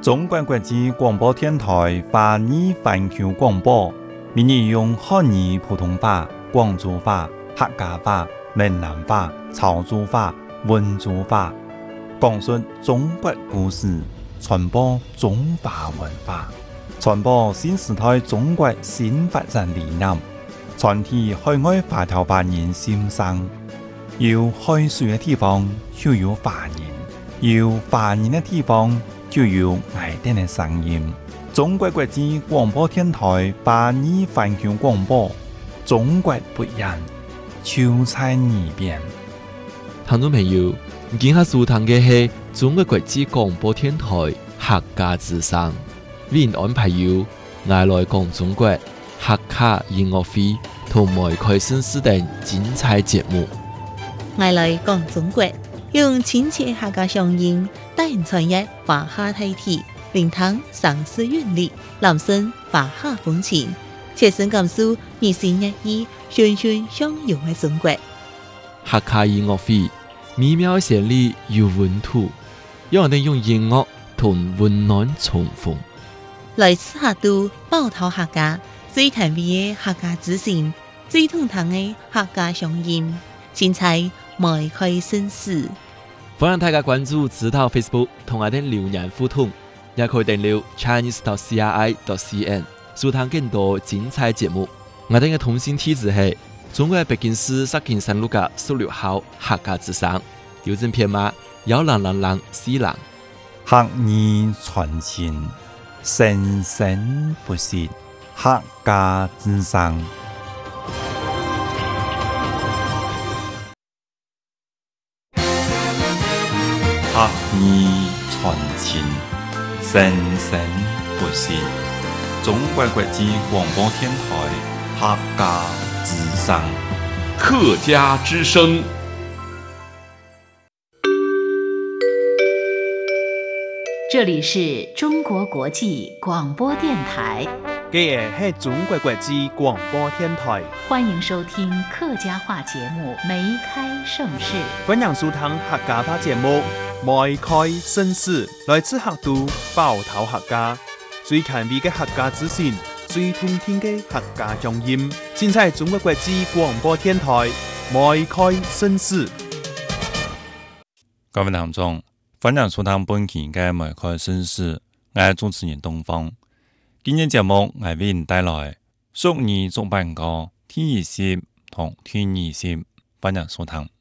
中国国际广播电台华语环球广播，每日用汉语普通话、广州话、客家话、闽南话、潮州话、温州话，讲述中国故事，传播中华文化，传播新时代中国新发展理念，传递海外华侨华人心声。有海水的地方就有华人，有华人的地方就有爱哋的聲音。中國國際廣播電台華語環球廣播，中國不一樣，就在耳邊。 聽眾朋友，今下收聽嘅係中國國際廣播電台客家之聲，為您安排有愛來講中國客家音樂會同埋開新視等精彩節目。 愛來講中國，用親切客家聲音帶人傳譯華夏大體，聆聽城市韻律，攬聲華夏風情，切身感受日新月異、循循相融嘅中國。 客家音樂會美妙旋律有溫度，讓我哋用音樂同溫暖重逢。 來自客都寶島客家最甜美嘅客家之聲，最通透嘅客家聲音，精彩邁開新事。 歡迎大家關注指導 Facebook 同我哋留言互動，也可以訂閱 chinese.cri.cn 收聽更多精彩節目。我哋嘅通訊地址係中國北京市石景山路嘅16號客家之聲，郵政編碼10004人。 客語傳情，生生不息，客家之聲。客語傳情，生生不息。中國國際廣播電台客家之聲。 客家之聲。 這裡是中國國際廣播電台。 這是中國國際廣播電台。 歡迎收聽客家話節目《梅開盛世》。 歡迎收聽客家話節目《梅開盛世》，來自客都寶島客家，最權威嘅客家資訊，最通聽嘅客家聲音，盡在中國國際廣播電台《梅開盛世》。 各位聽眾，歡迎收聽本期嘅《梅開盛世》，我係主持人東方。今日節目我為您帶來屬於中文歌《天意線》同《天意線》，歡迎收聽。